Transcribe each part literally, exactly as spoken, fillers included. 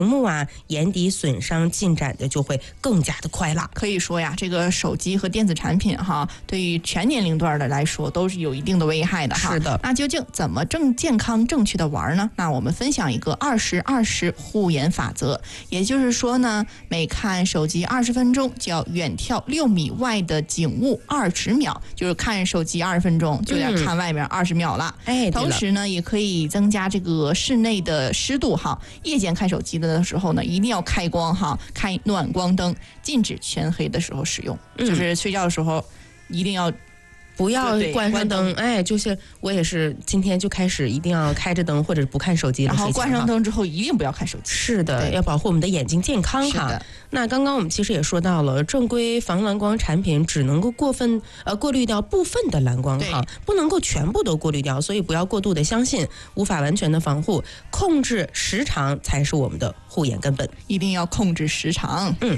幕啊，眼底损伤进展的就会更加的快了。 可以说呀，这个手机和电子产品哈，对于全年龄段的来说都是有一定的危害的哈。 是的。 那究竟怎么正健康正确的玩呢？那我们分享一个二十二十护眼法则，也就是说呢，每看手机二十分钟就要远眺六米外的景物二十秒，就是看手机二十分钟就得看外面二十秒了。 哎、嗯， 同时呢，也可以增加这个室内的湿度哈。夜间看手机的时候呢，一定要开光哈，开暖光灯，禁止全黑的时候使用，嗯、就是睡觉的时候一定要。 不要关上灯，哎，就是我也是今天就开始一定要开着灯，或者不看手机了。 然后关上灯之后一定不要看手机。 是的，要保护我们的眼睛健康哈。那刚刚我们其实也说到了，正规防蓝光产品只能够过分呃过滤掉部分的蓝光哈，不能够全部都过滤掉，所以不要过度的相信，无法完全的防护，控制时长才是我们的护眼根本。 一定要控制时长。 嗯。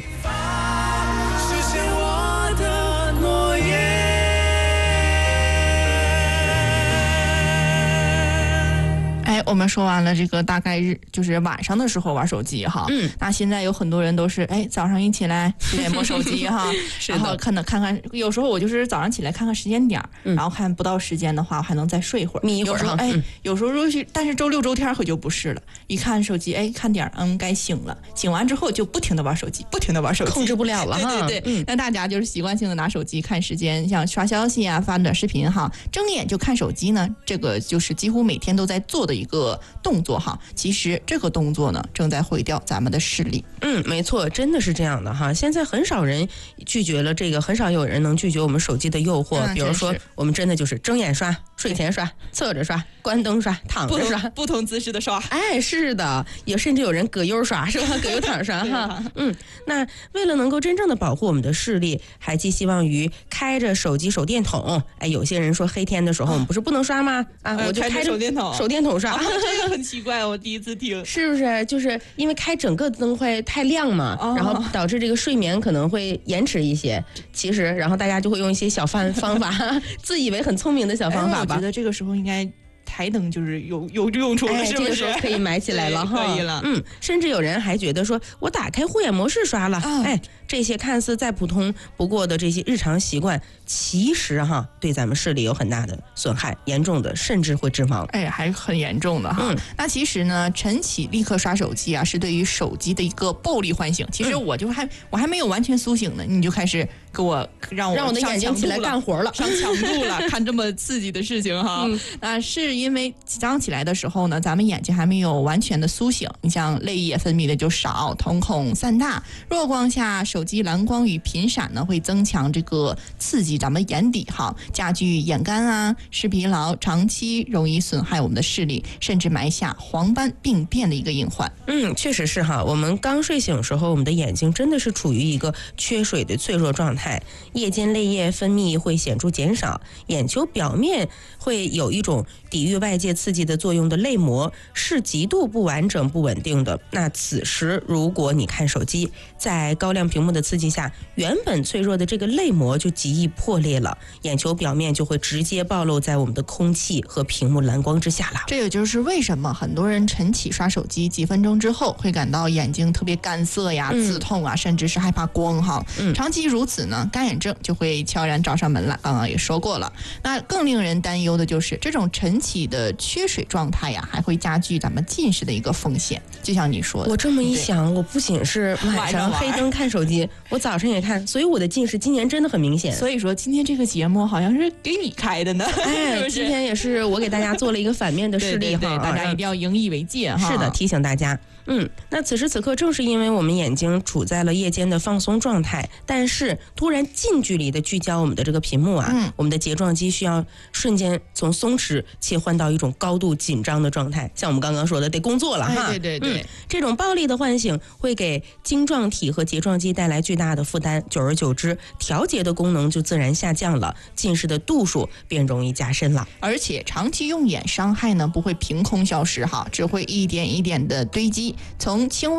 哎，我们说完了这个大概日就是晚上的时候玩手机哈， 嗯， 那现在有很多人都是哎早上一起来十点摸手机哈，然后看看看看，有时候我就是早上起来看看时间点、嗯、然后看不到时间的话，我还能再睡一会儿， 眯一会儿哈。 哎，嗯、有时候但是周六周天可就不是了，一看手机，哎，看点嗯该醒了，醒完之后就不停的玩手机，不停的玩手机， 控制不了了哈。 对对对，嗯、那大家就是习惯性的拿手机看时间，像刷消息啊、发短视频哈，睁眼就看手机呢，这个就是几乎每天都在做的一个动作哈。其实这个动作呢，正在毁掉咱们的视力。 嗯，没错，真的是这样的哈。现在很少人拒绝了这个，很少有人能拒绝我们手机的诱惑。嗯、比如说，我们真的就是睁眼刷、睡前刷、侧着刷、关灯刷、躺着刷， 不同姿势的刷。 哎，是的，也甚至有人葛优刷，是吧？葛优躺刷哈。嗯，那为了能够真正的保护我们的视力，还寄希望于开着手机手电筒。哎，有些人说黑天的时候我们不是不能刷吗？啊，我就开着手电筒， 手电筒刷。 啊、这个很奇怪，我第一次听。 是不是？就是因为开整个灯会太亮嘛，哦、然后导致这个睡眠可能会延迟一些。其实，然后大家就会用一些小方方法，自以为很聪明的小方法吧。 哎、我觉得这个时候应该。台灯就是有有用处了， 哎， 是不是？ 这个时候可以买起来了哈， 可以了。 嗯，甚至有人还觉得说，我打开护眼模式刷了，啊、哎，这些看似再普通不过的这些日常习惯，其实哈对咱们视力有很大的损害，严重的甚至会致亡。 哎，还很严重的哈。嗯、那其实呢，晨起立刻刷手机啊，是对于手机的一个暴力唤醒。其实我就还、嗯、我还没有完全苏醒呢，你就开始给我让我让我的眼睛起来干活了， 上强度了，看这么刺激的事情哈。嗯、那是因为早上起来的时候呢，咱们眼睛还没有完全的苏醒，你像泪液分泌的就少，瞳孔散大，弱光下手机蓝光与频闪呢会增强这个刺激咱们眼底哈，加剧眼干啊、视疲劳，长期容易损害我们的视力，甚至埋下黄斑病变的一个隐患。 嗯，确实是哈。我们刚睡醒的时候，我们的眼睛真的是处于一个缺水的脆弱状态，夜间泪液分泌会显著减少，眼球表面会有一种抵御外界刺激的作用的泪膜是极度不完整不稳定的。那此时如果你看手机，在高亮屏幕的刺激下，原本脆弱的这个泪膜就极易破裂了，眼球表面就会直接暴露在我们的空气和屏幕蓝光之下了。 这也就是为什么很多人晨起刷手机几分钟之后会感到眼睛特别干涩呀、嗯、刺痛啊，甚至是害怕光哈、嗯、长期如此呢，干眼症就会悄然找上门来。刚刚也说过了，那更令人担忧的就是这种晨起的缺水状态呀，还会加剧咱们近视的一个风险。就像你说的， 我这么一想，我不仅是晚上黑灯看手机，我早上也看，所以我的近视今年真的很明显。 所以说今天这个节目好像是给你开的呢， 哎，是是今天也是我给大家做了一个反面的事例哈， 对对对，大家一定要引以为戒哈。 是的，提醒大家。嗯，那此时此刻正是因为我们眼睛处在了夜间的放松状态，但是突然近距离的聚焦我们的这个屏幕啊，嗯、我们的睫状肌需要瞬间从松弛切换到一种高度紧张的状态，像我们刚刚说的得工作了哈。 哎、对对对、嗯， 这种暴力的唤醒会给晶状体和睫状肌带来巨大的负担，久而久之，调节的功能就自然下降了，近视的度数便容易加深了。 而且长期用眼伤害呢不会凭空消失哈，只会一点一点的堆积。从轻微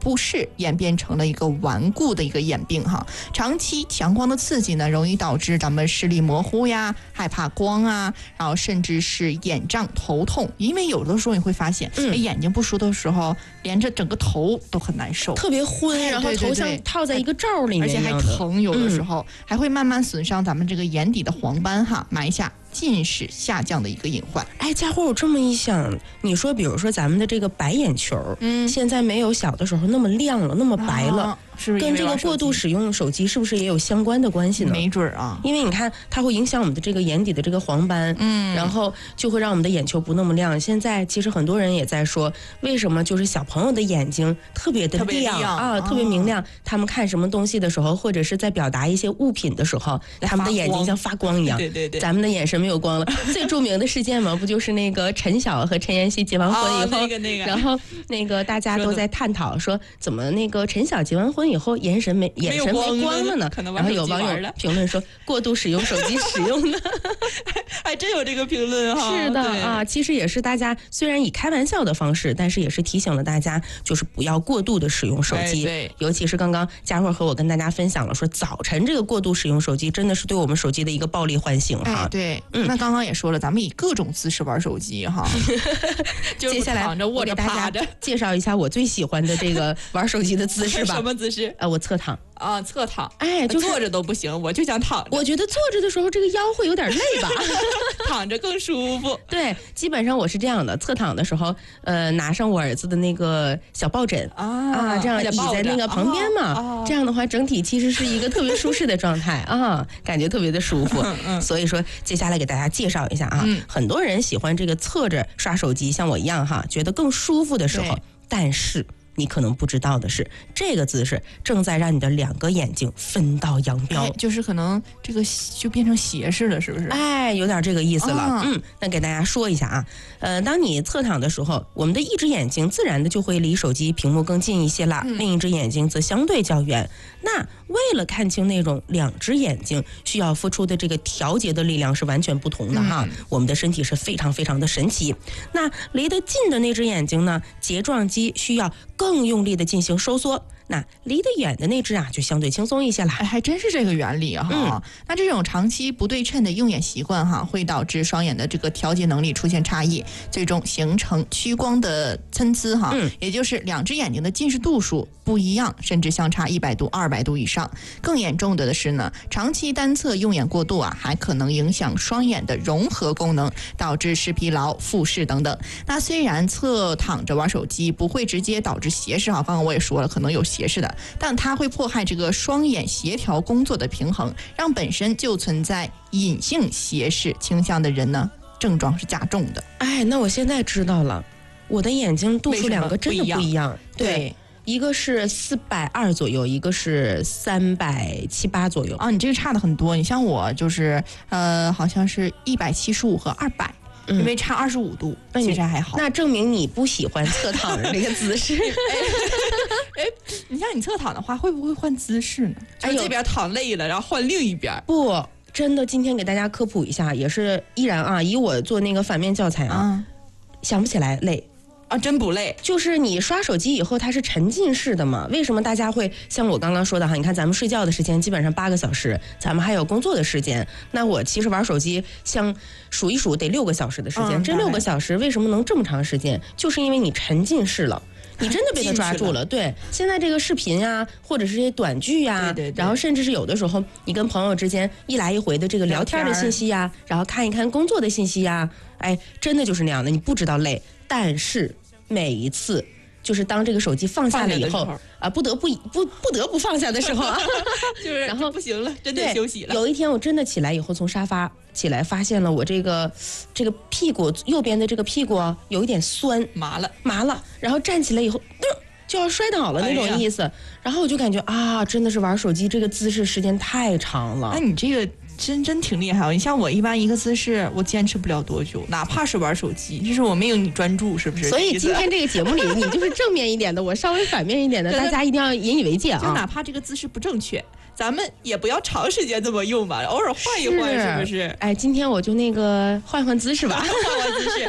不适，演变成了一个顽固的一个眼病哈。长期强光的刺激呢，容易导致咱们视力模糊呀，害怕光啊，然后甚至是眼胀、头痛。因为有的时候你会发现，嗯、眼睛不舒的时候，连着整个头都很难受， 特别昏，然后头像套在一个罩里面， 而且还疼，有的时候、嗯、还会慢慢损伤咱们这个眼底的黄斑哈，埋下近视下降的一个隐患。 哎，家伙，我这么一想，你说，比如说咱们的这个白眼球，嗯，现在没有小的时候那么亮了，那么白了。啊， 是不是跟这个过度使用手机是不是也有相关的关系呢？ 没准啊， 因为你看它会影响我们的这个眼底的这个黄斑，嗯，然后就会让我们的眼球不那么亮。现在其实很多人也在说，为什么就是小朋友的眼睛特别的亮, 亮啊，特别明亮、哦，他们看什么东西的时候，或者是在表达一些物品的时候，他们的眼睛像发光一样。 对对对， 咱们的眼神没有光了。最著名的事件嘛，不就是那个陈晓和陈妍希结完婚以后，哦那个那个、然后那个大家都在探讨说，怎么那个陈晓结完婚以后眼神没眼神没光了呢？然后有网友评论说，过度使用手机使用的， 还真有这个评论哈。 是的啊，其实也是大家虽然以开玩笑的方式，但是也是提醒了大家，就是不要过度的使用手机。 对， 尤其是刚刚佳慧和我跟大家分享了，说早晨这个过度使用手机，真的是对我们手机的一个暴力唤醒哈。 哎、对，嗯，那刚刚也说了，咱们以各种姿势玩手机哈。 接下来我给大家介绍一下我最喜欢的这个玩手机的姿势吧。 什么姿势？ 呃，我侧躺。 啊，侧躺， 哎，就是坐着都不行，我就想躺着。 我觉得坐着的时候，这个腰会有点累吧， 躺着更舒服。 对，基本上我是这样的，侧躺的时候，呃，拿上我儿子的那个小抱枕啊，啊这样倚在那个旁边嘛、哦，这样的话，整体其实是一个特别舒适的状态啊，感觉特别的舒服。嗯嗯、所以说，接下来给大家介绍一下啊、嗯，很多人喜欢这个侧着刷手机，像我一样哈，觉得更舒服的时候，但是。你可能不知道的是，这个姿势正在让你的两个眼睛分道扬镳、 哎，就是可能这个就变成斜视了，是不是？ 哎，有点这个意思了。哦、嗯，那给大家说一下啊，呃，当你侧躺的时候，我们的一只眼睛自然的就会离手机屏幕更近一些啦、嗯，另一只眼睛则相对较远。那为了看清内容，两只眼睛需要付出的这个调节的力量是完全不同的哈。嗯、我们的身体是非常非常的神奇。那离得近的那只眼睛呢，睫状肌需要更用力的进行收缩，那离得远的那只啊，就相对轻松一些了。 哎，还真是这个原理哈、嗯。那这种长期不对称的用眼习惯哈，会导致双眼的这个调节能力出现差异，最终形成屈光的参差哈、嗯。也就是两只眼睛的近视度数不一样，甚至相差一百度、二百度以上。更严重的是呢，长期单侧用眼过度啊，还可能影响双眼的融合功能，导致视疲劳、复视等等。那虽然侧躺着玩手机不会直接导致斜视哈，刚刚我也说了，可能有斜视的，但它会迫害这个双眼协调工作的平衡，让本身就存在隐性斜视倾向的人呢，症状是加重的。 哎，那我现在知道了，我的眼睛度数两个真的不一样。 对。 对，一个是四百二左右，一个是三百七八左右。 啊，你这个差的很多。你像我就是呃，好像是一百七十五和二百。嗯、因为差二十五度，其实还好。 那证明你不喜欢侧躺的这个姿势。 哎，你像你侧躺的话，会不会换姿势呢？哎，这边躺累了，然后换另一边。 不，真的，今天给大家科普一下，也是依然啊，以我做那个反面教材啊，嗯、想不起来累。 啊，真不累， 就是你刷手机以后它是沉浸式的嘛？为什么大家会像我刚刚说的哈？你看咱们睡觉的时间基本上八个小时，咱们还有工作的时间。那我其实玩手机，像数一数得六个小时的时间。嗯、这六个小时为什么能这么长时间？就是因为你沉浸式了。你真的被他抓住了，了对。现在这个视频呀、啊，或者是这些短剧呀、啊， 对对对， 然后甚至是有的时候，你跟朋友之间一来一回的这个聊天的信息呀、啊，然后看一看工作的信息呀、啊，哎，真的就是那样的，你不知道累，但是。每一次就是当这个手机放下了以后啊，不得不不不得不放下的时候啊， 就是然后不行了，真的休息了。 有一天我真的起来以后，从沙发起来，发现了我这个这个屁股右边的这个屁股啊，有一点酸， 麻了麻了，然后站起来以后，呃、就要摔倒了那种意思、哎。然后我就感觉啊，真的是玩手机这个姿势时间太长了。 那你这个。真真挺厉害哦！你像我一般一个姿势，我坚持不了多久，哪怕是玩手机，就是我没有你专注，是不是？ 所以今天这个节目里，你就是正面一点的，我稍微反面一点的，大家一定要引以为戒啊！ 就哪怕这个姿势不正确，咱们也不要长时间这么用吧，偶尔换一换，是不是？ 哎，今天我就那个换换姿势吧， 换换姿势。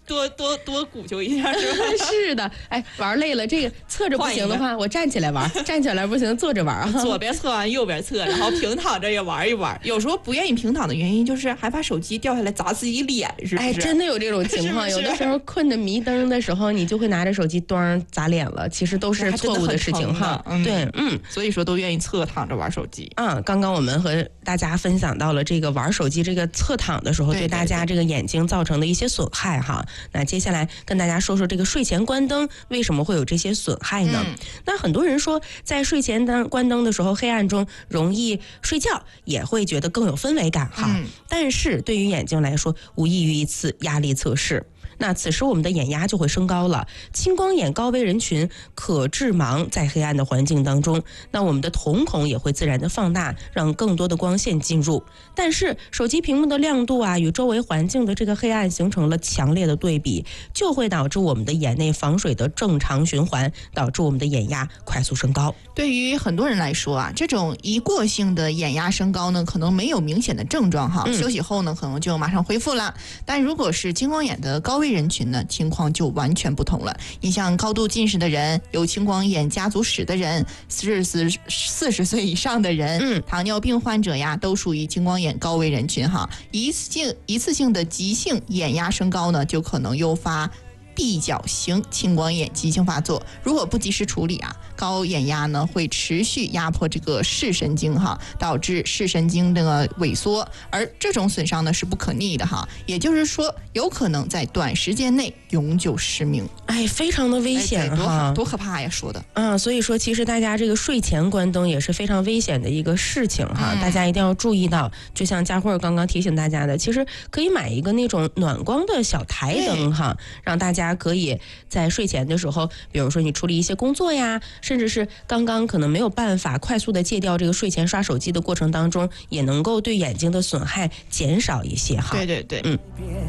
多多多鼓秋一下，是吧？ 是的，哎，玩累了，这个侧着不行的话，我站起来玩；站起来不行，坐着玩啊。 左边侧完，右边侧，然后平躺着也玩一玩。有时候不愿意平躺的原因就是害怕手机掉下来砸自己脸，是不是？ 哎，真的有这种情况。有的时候困得迷瞪的时候，你就会拿着手机咣砸脸了，其实都是错误的事情哈。 嗯、 对，嗯， 所以说都愿意侧躺着玩手机。 啊，刚刚我们和大家分享到了这个玩手机这个侧躺的时候，对大家这个眼睛造成的一些损害哈。那接下来跟大家说说这个睡前关灯为什么会有这些损害呢？嗯、那很多人说在睡前灯关灯的时候，黑暗中容易睡觉，也会觉得更有氛围感哈。嗯、但是对于眼睛来说，无异于一次压力测试。那此时我们的眼压就会升高了，青光眼高危人群可致盲，在黑暗的环境当中，那我们的瞳孔也会自然的放大，让更多的光线进入。但是手机屏幕的亮度啊，与周围环境的这个黑暗形成了强烈的对比，就会导致我们的眼内防水的正常循环，导致我们的眼压快速升高。 对于很多人来说啊，这种一过性的眼压升高呢，可能没有明显的症状哈，嗯、休息后呢，可能就马上恢复了。但如果是青光眼的高危人群呢，情况就完全不同了。你像高度近视的人，有青光眼家族史的人，四十四十岁以上的人，嗯，糖尿病患者呀，都属于青光眼高危人群哈。一次性一次性的急性眼压升高呢，就可能诱发闭角型青光眼急性发作。如果不及时处理啊，高眼压呢会持续压迫这个视神经哈，导致视神经的萎缩，而这种损伤呢是不可逆的哈，也就是说有可能在短时间内永久失明。 哎，非常的危险哈、 哎，多可怕呀！说的啊，所以说其实大家这个睡前关灯也是非常危险的一个事情哈，嗯、大家一定要注意到。就像佳慧刚刚提醒大家的，其实可以买一个那种暖光的小台灯哈，让大家可以在睡前的时候，比如说你处理一些工作呀，甚至是刚刚可能没有办法快速的戒掉这个睡前刷手机的过程当中，也能够对眼睛的损害减少一些哈。 对对对， 嗯。